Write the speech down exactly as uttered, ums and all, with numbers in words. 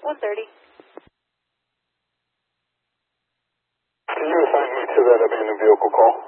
one thirty. Can you assign me to that abandoned vehicle call?